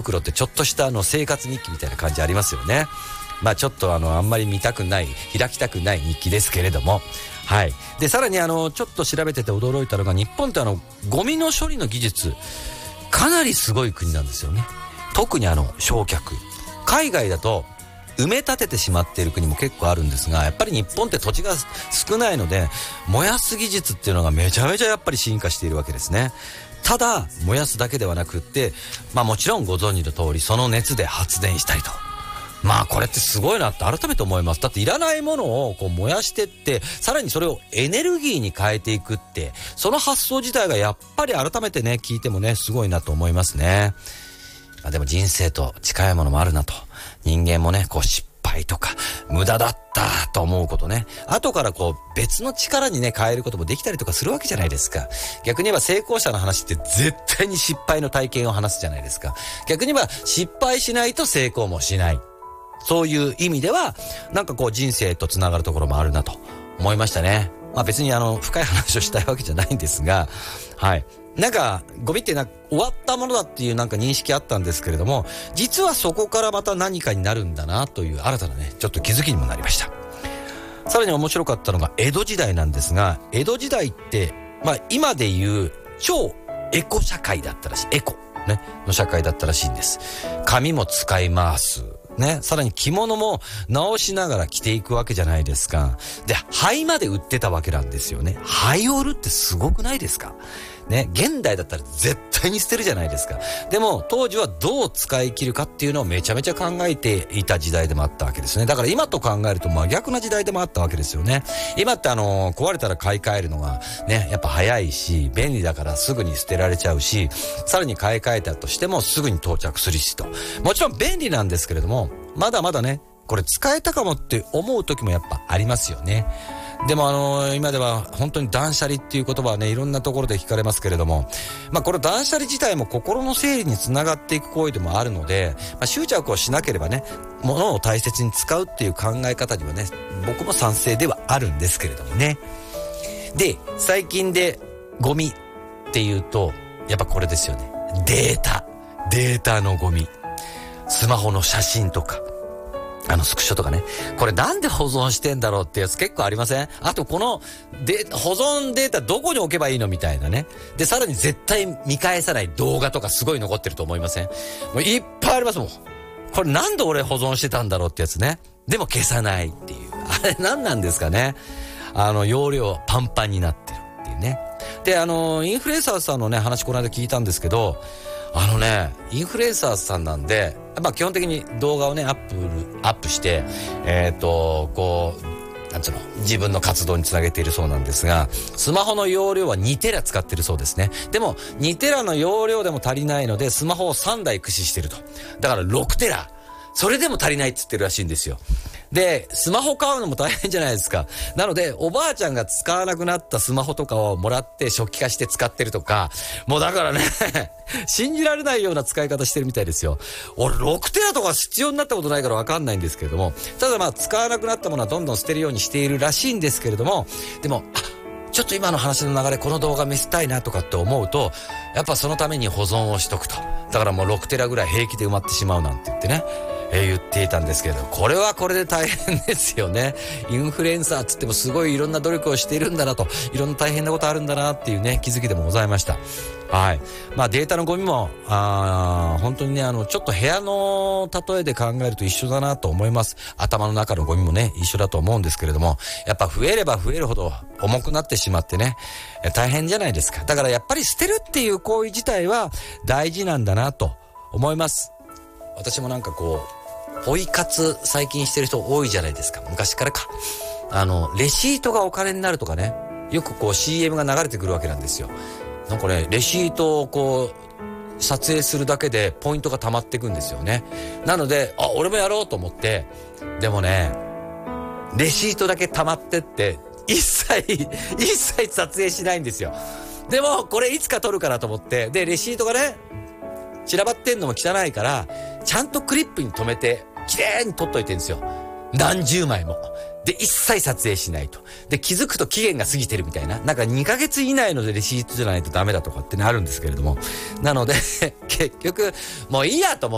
袋ってちょっとした生活日記みたいな感じありますよね。まあちょっとあんまり見たくない、開きたくない日記ですけれども、はい。でさらにちょっと調べてて驚いたのが、日本ってゴミの処理の技術かなりすごい国なんですよね。特に焼却、海外だと埋め立ててしまっている国も結構あるんですが、やっぱり日本って土地が少ないので、燃やす技術っていうのがめちゃめちゃやっぱり進化しているわけですね。ただ燃やすだけではなくって、まあもちろんご存知の通りその熱で発電したりと、まあこれってすごいなって改めて思います。だっていらないものをこう燃やしてって、さらにそれをエネルギーに変えていくって、その発想自体がやっぱり改めてね、聞いてもね、すごいなと思いますね。まあ、でも人生と近いものもあるなと。人間もね、こう失敗とか無駄だったと思うことね、後からこう別の力にね変えることもできたりとかするわけじゃないですか。逆に言えば成功者の話って絶対に失敗の体験を話すじゃないですか。逆に言えば失敗しないと成功もしない。そういう意味ではなんかこう人生とつながるところもあるなと思いましたね。まあ別に深い話をしたいわけじゃないんですが、はい。なんかゴミって終わったものだっていうなんか認識あったんですけれども、実はそこからまた何かになるんだなという新たなね、ちょっと気づきにもなりました。さらに面白かったのが江戸時代なんですが、江戸時代ってまあ今でいう超エコ社会だったらしい、エコねの社会だったらしいんです。紙も使いますね、さらに着物も直しながら着ていくわけじゃないですか。で、灰まで売ってたわけなんですよね。灰を売るってすごくないですかね。現代だったら絶対に捨てるじゃないですか。でも当時はどう使い切るかっていうのをめちゃめちゃ考えていた時代でもあったわけですね。だから今と考えると真逆な時代でもあったわけですよね。今って壊れたら買い替えるのがね、やっぱ早いし便利だからすぐに捨てられちゃうし、さらに買い替えたとしてもすぐに到着するしと、もちろん便利なんですけれども、まだまだねこれ使えたかもって思う時もやっぱありますよね。でも今では本当に断捨離っていう言葉はね、いろんなところで聞かれますけれども、まあこれ断捨離自体も心の整理につながっていく行為でもあるので、まあ、執着をしなければね、物を大切に使うっていう考え方にはね、僕も賛成ではあるんですけれどもね。で、最近でゴミっていうとやっぱこれですよね。データのゴミ、スマホの写真とかスクショとかね、これなんで保存してんだろうってやつ結構ありません？あとこの保存データどこに置けばいいのみたいなね。でさらに絶対見返さない動画とかすごい残ってると思いません？もういっぱいありますもん。これなんで俺保存してたんだろうってやつね。でも消さないっていう、あれ何なんですかね。容量パンパンになってるっていうね。でインフルエンサーさんのね話この間聞いたんですけど、インフルエンサーさんなんで、まあ基本的に動画をねアップしてこうなんつうの、自分の活動につなげているそうなんですが、スマホの容量は2テラ使ってるそうですね。でも2テラの容量でも足りないのでスマホを3台駆使してると。だから6テラ、それでも足りないって言ってるらしいんですよ。で、スマホ買うのも大変じゃないですか。なので、おばあちゃんが使わなくなったスマホとかをもらって初期化して使ってるとか、もうだからね、信じられないような使い方してるみたいですよ。俺、6テラとか必要になったことないからわかんないんですけれども、ただまあ、使わなくなったものはどんどん捨てるようにしているらしいんですけれども、でも、ちょっと今の話の流れ、この動画見せたいなとかって思うと、やっぱそのために保存をしとくと。だからもう6テラぐらい平気で埋まってしまうなんて言ってね。言っていたんですけど、これはこれで大変ですよね。インフルエンサーつってもすごいいろんな努力をしているんだなと、いろんな大変なことあるんだなっていうね、気づきでもございました。はい。まあデータのゴミも本当にね、ちょっと部屋の例えで考えると一緒だなと思います。頭の中のゴミもね一緒だと思うんですけれども、やっぱ増えれば増えるほど重くなってしまってね、大変じゃないですか。だからやっぱり捨てるっていう行為自体は大事なんだなと思います。私もなんかこうポイ活最近してる人多いじゃないですか。昔からか。レシートがお金になるとかね、よくこう CM が流れてくるわけなんですよ。なんかね、レシートをこう撮影するだけでポイントが溜まっていくんですよね。なので、俺もやろうと思って、でもね、レシートだけ溜まってって一切撮影しないんですよ。でもこれいつか撮るかなと思って、でレシートがね散らばってんのも汚いから、ちゃんとクリップに留めて綺麗に撮っといてるんですよ。何十枚も。で、一切撮影しないと。で、気づくと期限が過ぎてるみたいな。なんか2ヶ月以内のレシートじゃないとダメだとかってね、あるんですけれども。なので、結局、もういいやと思って、